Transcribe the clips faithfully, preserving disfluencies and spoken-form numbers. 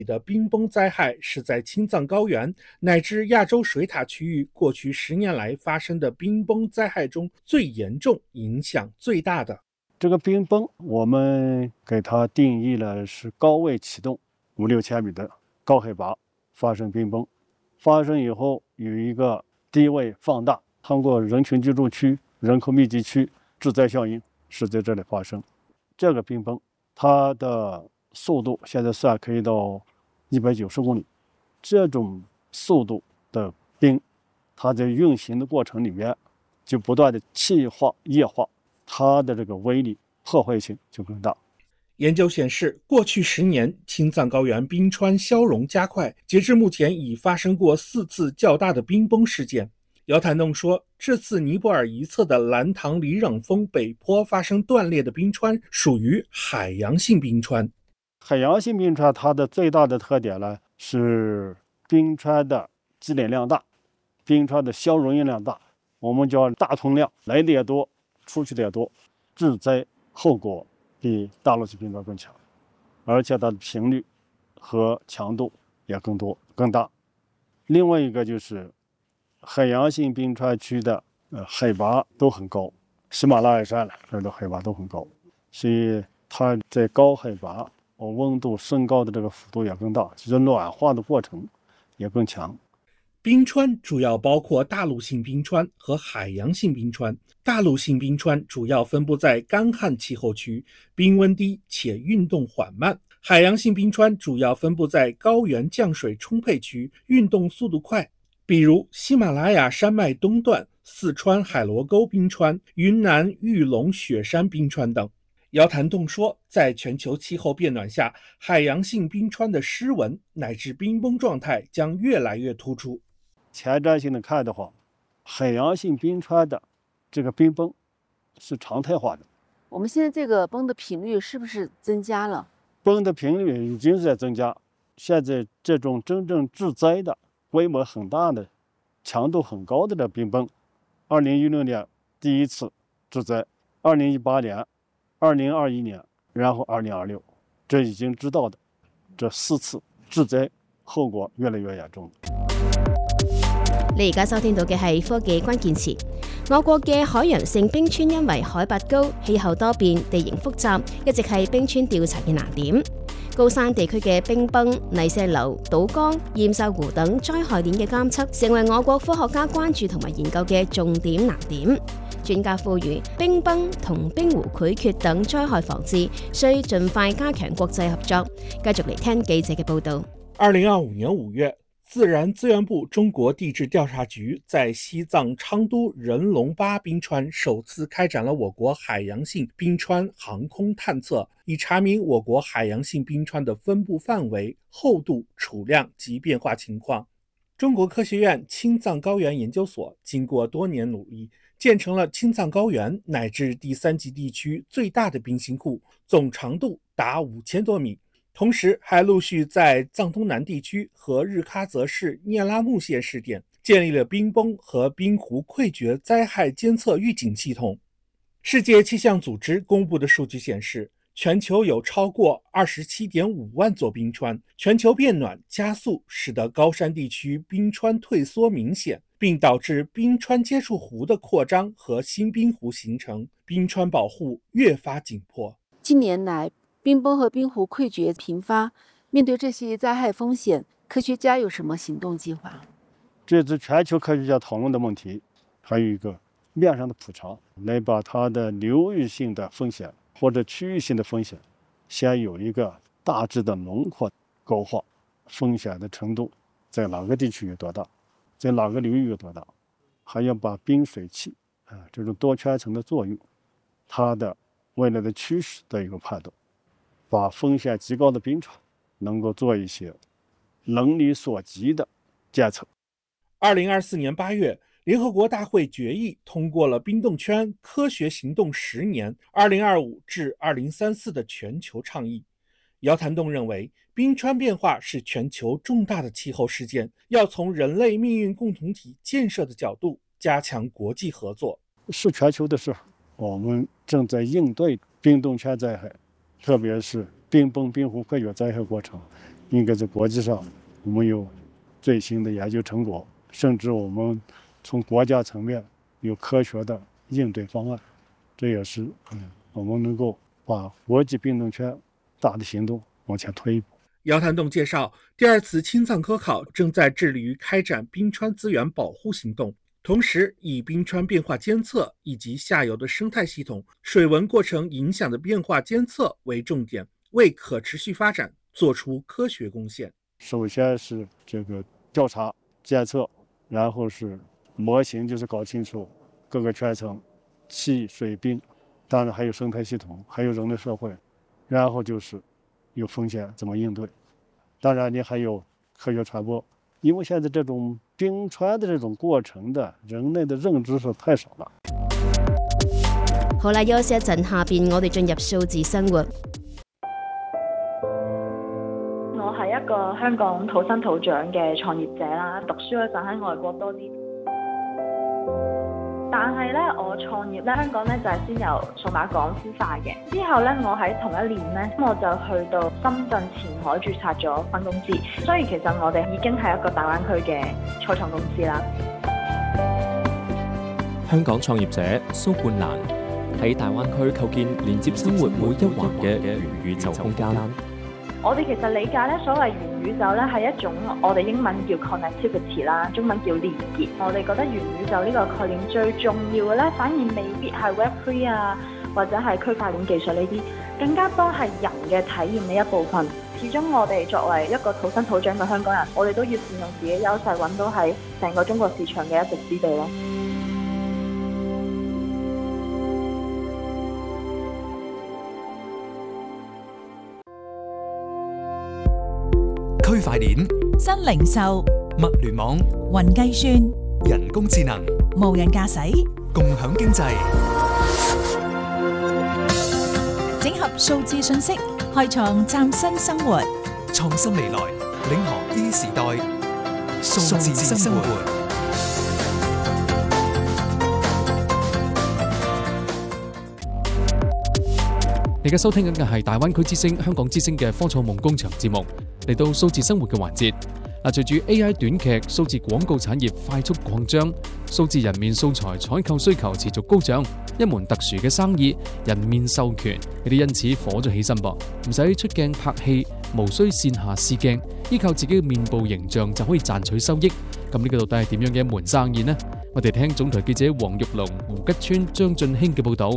的冰崩灾害是在青藏高原乃至亚洲水塔区域过去十年来发生的冰崩灾害中最严重、影响最大的。 这个冰崩，我们给它定义了是高位启动，五六千米的高海拔发生冰崩，发生以后有一个低位放大，通过人群居住区、人口密集区致灾效应是在这里发生。这个冰崩，它的速度现在算可以到一百九十公里，这种速度的冰，它在运行的过程里面就不断的气化、液化，它的这个威力、破坏性就更大。 研究显示，过去十年，青藏高原冰川消融加快，截至目前已发生过四次较大的冰崩事件。姚谭栋说，这次尼泊尔一侧的兰唐里壤峰北坡发生断裂的冰川属于海洋性冰川。 海洋性冰川它的最大的特点呢是冰川的积累量大，冰川的消融量大，我们叫大通量，来的也多，出去的也多，致灾后果比大陆性冰川更强，而且它的频率和强度也更多更大。另外一个就是海洋性冰川区的呃海拔都很高，喜马拉雅山了，这的海拔都很高，所以它在高海拔温度升高的这个幅度也更大，就是暖化的过程也更强。 冰川主要包括大陆性冰川和海洋性冰川。大陆性冰川主要分布在干旱气候区，冰温低且运动缓慢。海洋性冰川主要分布在高原降水充沛区，运动速度快，比如喜马拉雅山脉东段、四川海螺沟冰川、云南玉龙雪山冰川等。姚谭栋说，在全球气候变暖下，海洋性冰川的湿纹乃至冰崩状态将越来越突出。 前瞻性的看的话，海洋性冰川的这个冰崩是常态化的。 我们现在这个崩的频率是不是增加了？ 崩的频率已经是在增加，现在这种真正致灾的、规模很大的、强度很高的这冰崩，二零一六年第一次致灾，二零一八年、二零二一年，然后二零二六，这已經知道的這四次致災後果越來越嚴重。 你而家收聽到嘅係科技關鍵詞。我國嘅海洋性冰川因為海拔高、氣候多變、地形複雜，一直係冰川調查嘅難點。高山地區嘅冰崩、泥石流、倒江、堰塞湖等災害鏈嘅監測，成為我國科學家關注同埋研究嘅重點難點。專家呼籲冰崩同冰湖潰決等災害防治需盡快加強國際合作。繼續嚟聽記者嘅報導。 二零二五年五月，自然資源部中國地質調查局在西藏昌都人龍巴冰川首次開展了我國海洋性冰川航空探測，以查明我國海洋性冰川的分布範圍、厚度、儲量及變化情況。中國科學院青藏高原研究所經過多年努力，建成了青藏高原乃至第三級地區最大的冰芯庫，總長度達五千多米。同時還陸續在藏東南地區和日喀則市聂拉木縣試點建立了冰崩和冰湖潰決災害監測預警系統。世界氣象組織公布的數據顯示，全球有超過 二十七點五萬座冰川，全球變暖加速使得高山地區冰川退縮明顯，並導致冰川接觸湖的擴張和新冰湖形成，冰川保護越發緊迫。 近年來冰崩和冰湖潰決頻發，面對這些災害風險，科學家有什麼行動計劃？ 這是全球科學家討論的問題，還有一個面上的普查，來把它的流域性的風險或者區域性的風險，先有一個大致的輪廓勾畫，風險的程度在哪個地區有多大，在哪個流域有多大，還要把冰水器啊這種多圈層的作用，它的未來的趨勢的一個判斷。把風險極高的冰川能夠做一些能力所及的監測。 二零二四年八月，聯合國大會決議通過了冰凍圈科學行動十年二零二五至二零三四的全球倡議。姚谭棟認為，冰川變化是全球重大的氣候事件，要從人類命運共同體建設的角度加強國際合作。 是全球的事，我們正在應對冰凍圈災害，特別是冰崩、冰湖潰決災害過程， 应该在国际上我们有最新的研究成果，甚至我们从国家层面有科学的应对方案，这也是我们能够把国际病毒圈大的行动往前推一步。 姚谭栋介绍，第二次青藏科考正在致力于开展冰川资源保护行动，同时以冰川变化监测以及下游的生态系统、水文过程影响的变化监测为重点，为可持续发展做出科学贡献。 首先是这个调查监测，然后是模型，就是搞清楚各个圈层气水冰，当然还有生态系统，还有人类社会，然后就是有风险怎么应对，当然你还有科学传播，因为现在这种冰川的这种过程的人类的认知是太少了。 好啦，休息一陣，下邊我哋進入數字生活。 我係一個香港土生土長嘅創業者啦，讀書嗰陣喺外國多啲。但係咧，我創業咧，香港咧就係先由數碼港孵化嘅。之後咧，我喺同一年咧，我就去到深圳前海註冊咗分公司。所以其實我哋已經係一個大灣區嘅初創公司啦。 香港創業者蘇冠蘭喺大灣區構建連接生活每一環嘅元宇宙空間。 我哋其實理解咧，所謂元宇宙咧係一種我哋英文叫 connectivity 啦，中文叫連結。我哋覺得元宇宙呢個概念最重要嘅咧，反而未必係 Web 三 啊，或者係區塊鏈技術呢啲，更加多係人嘅體驗嘅一部分。始終我哋作為一個土生土長嘅香港人，我哋都要善用自己優勢，揾到喺成個中國市場嘅一席之地咯。 區塊鏈、 新零售、 物聯網、 雲計算、 人工智能、 無人駕駛、 共享經濟， 整合數字信息，開創嶄新生活。 創新未來，領航 E 時代，數字生活。 你而家收聽緊嘅係大灣區之聲、香港之聲嘅科創夢工場節目，嚟到數字生活嘅環節。嗱，隨住 A I 短劇、數字廣告產業快速擴張，數字人面素材採購需求持續高漲，一門特殊嘅生意——人面授權，佢哋因此火咗起身噃，唔使出鏡拍戲，無需線下試鏡，依靠自己嘅面部形象就可以賺取收益。咁呢個到底係點樣嘅一門生意呢？我哋聽總台記者黃玉龍、胡吉川、張俊興嘅報導。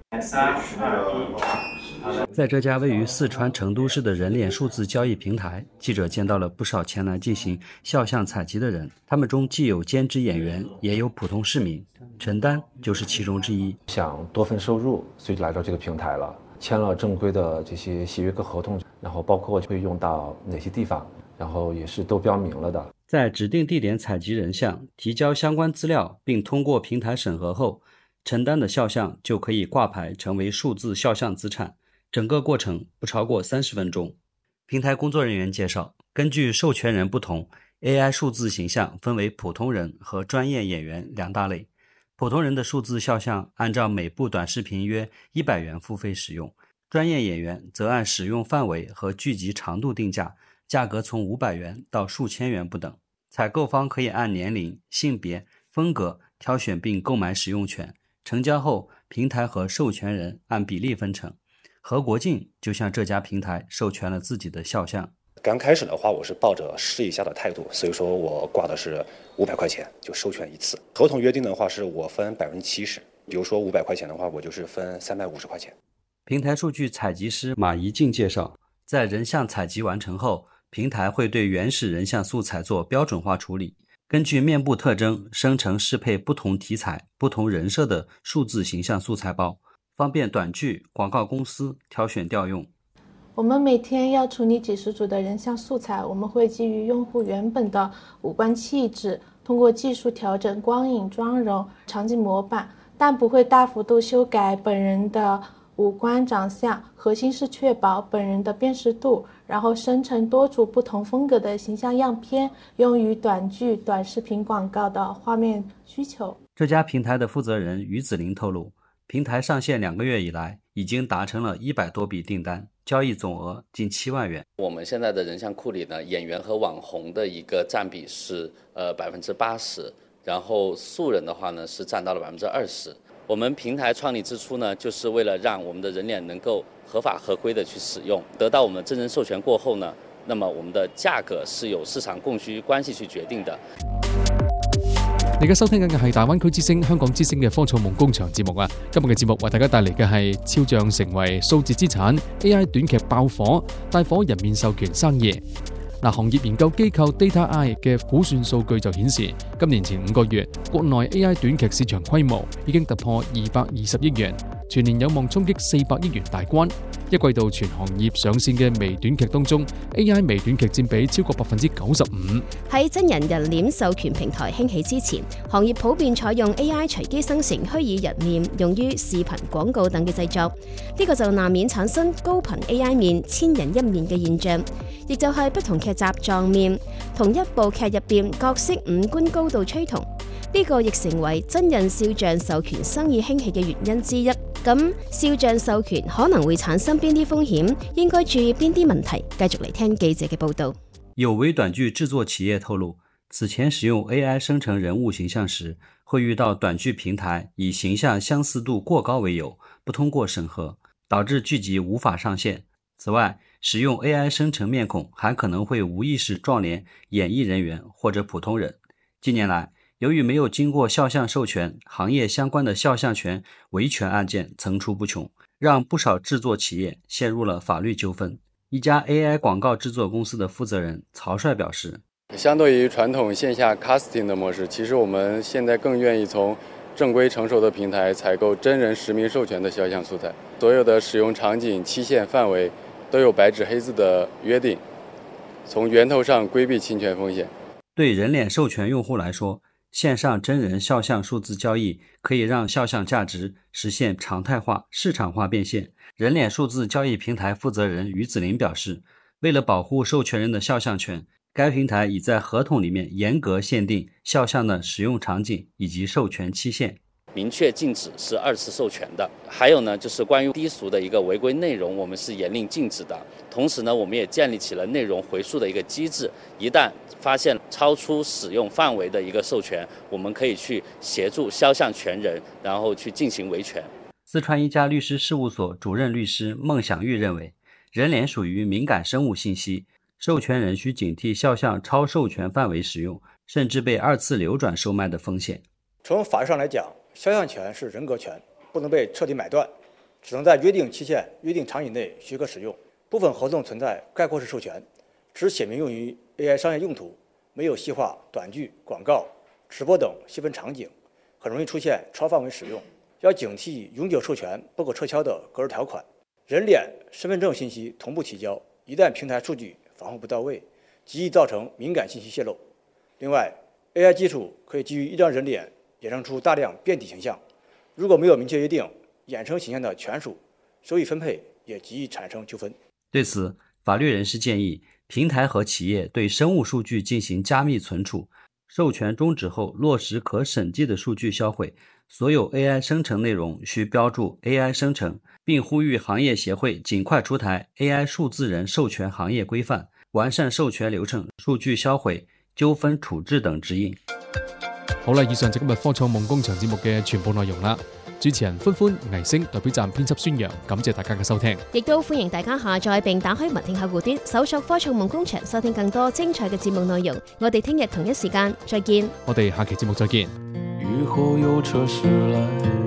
在这家位于四川成都市的人脸数字交易平台，记者见到了不少前来进行肖像采集的人，他们中既有兼职演员，也有普通市民。陈丹就是其中之一。 想多份收入，所以来到这个平台了，签了正规的这些协约跟合同，然后包括会用到哪些地方，然后也是都标明了的。 在指定地点采集人像，提交相关资料，并通过平台审核后，陈丹的肖像就可以挂牌成为数字肖像资产。整个过程不超过三十分钟。平台工作人员介绍，根据授权人不同， A I 数字形象分为普通人和专业演员两大类。普通人的数字肖像按照每部短视频约一百元付费使用，专业演员则按使用范围和剧集长度定价，价格从五百元到数千元不等。采购方可以按年龄、性别、风格挑选并购买使用权，成交后平台和授权人按比例分成。何国进就向这家平台授权了自己的肖像。 刚开始的话，我是抱着试一下的态度，所以说我挂的是五百块钱就授权一次。合同约定的话是我分百分之七十，比如说五百块钱的话，我就是分三百五十块钱。 平台数据采集师马怡静介绍，在人像采集完成后，平台会对原始人像素材做标准化处理，根据面部特征生成适配不同题材、不同人设的数字形象素材包，方便短剧、广告公司挑选调用。 我们每天要处理几十组的人像素材，我们会基于用户原本的五官气质，通过技术调整光影、妆容、场景模板，但不会大幅度修改本人的五官长相，核心是确保本人的辨识度，然后生成多组不同风格的形象样片，用于短剧、短视频广告的画面需求。 这家平台的负责人于子林透露， 平台上线两个月以来，已经达成了一百多笔订单，交易总额近七万元。 我们现在的人像库里呢，演员和网红的一个占比是呃百分之八十，然后素人的话呢是占到了百分之二十。我们平台创立之初呢，就是为了让我们的人脸能够合法合规的去使用，得到我们真人授权过后呢，那麼我們的價格是由市場供需關係去決定的。 你而家收聽緊嘅係大灣區之星香港之星嘅科創夢工場節目啊！今日嘅節目為大家帶嚟嘅係超像成為數字資產 A I 短劇爆火，帶火人面授權生意。嗱，行業研究機構 DataEye 嘅估算數據就顯示，今年前五個月，國內 A I 短劇市場規模已經突破二百二十億元，全年有望衝擊四百億元大關。一季度全行業上線嘅微短劇當中 ，A I 微短劇佔比超過百分之九十五。 喺真人人臉授權平台興起之前，行業普遍採用 A I 隨機生成虛擬人臉，用於視頻、廣告等嘅製作。呢個就難免產生高頻 A I 面、千人一面嘅現象，亦就係不同劇集撞面，同一部劇入邊角色五官高度趨同。呢個亦成為真人肖像授權生意興起嘅原因之一。咁肖像授權可能會產生邊啲風險？應該注意邊啲問題？繼續嚟聽記者嘅報導。 有微短劇製作企業透露，此前使用 A I 生成人物形象時，會遇到短劇平台以形象相似度過高為由，不通過審核，導致劇集無法上線。此外，使用 A I 生成面孔還可能會無意識撞臉演藝人員或者普通人。近年來，由於沒有經過肖像授權，行業相關的肖像權維權案件層出不窮，讓不少製作企業陷入了法律糾紛。一家 A I 廣告製作公司的負責人曹帥表示， 相對於傳統線下 casting 的模式，其實我們現在更願意從正規成熟的平台採購真人實名授權的肖像素材，所有的使用場景、期限、範圍都有白紙黑字的約定，從源頭上規避侵權風險。 對人臉授權用戶來說，線上真人肖像數字交易可以讓肖像價值實現常態化、市場化變現。人臉數字交易平台負責人於子林表示，為了保護授權人的肖像權，該平台已在合同裡面嚴格限定肖像的使用場景以及授權期限。 明確禁止是二次授權的，還有呢，就是關於低俗的一個違規內容，我們是嚴令禁止的。同時呢，我們也建立起了內容回溯的一個機制，一旦發現超出使用範圍的一個授權，我們可以去協助肖像權人，然後去進行維權。 四川一家律師事務所主任律師孟享玉認為，人臉屬於敏感生物信息，授權人需警惕肖像超授權範圍使用，甚至被二次流轉售賣的風險。 從法律上來講，肖像權是人格權，不能被徹底買斷，只能在約定期限、約定場景內許可使用。部分合同存在概括式授權，只寫明用於 A I 商業用途，沒有細化短劇、廣告、直播等細分場景，很容易出現超範圍使用。要警惕永久授權不可撤銷的格式條款。人臉、身份證信息同步提交，一旦平台數據防護不到位，極易造成敏感信息洩露。另外 ，A I 技術可以基於一張人臉衍生出大量變體形象，如果沒有明確約定衍生形象的權屬，收益分配也極易產生糾紛。 對此，法律人士建議平台和企業對生物數據進行加密存儲，授權終止後落實可審計的數據銷毀，所有 A I 生成內容需標註 A I 生成，並呼籲行業協會盡快出台 A I 數字人授權行業規範，完善授權流程、數據銷毀、糾紛處置等指引。 好啦，以上就今日科創夢工場節目嘅全部內容啦。主持人歡歡、倪星代表站編輯孫陽，感謝大家嘅收聽。 亦都歡迎大家下載並打開文聽客戶端，搜索科創夢工場，收聽更多精彩嘅節目內容。我哋聽日同一時間再見。 我哋下期節目再見。 雨後有車駛來